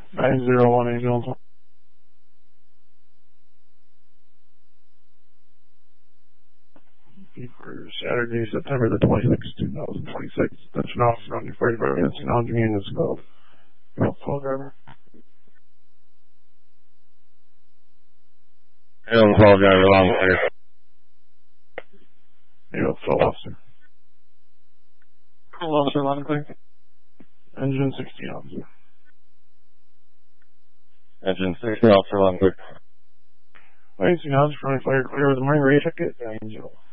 901 ambulance. For Saturday, September the 26th, 2026. Attention officer on your fire department. It's now June as well. Call driver. Call driver, long clear. Call officer. Call officer, long clear. Engine 16 officer. Engine 16 officer, long clear. Lansing House, front fire clear with a minor rate ticket. Angel.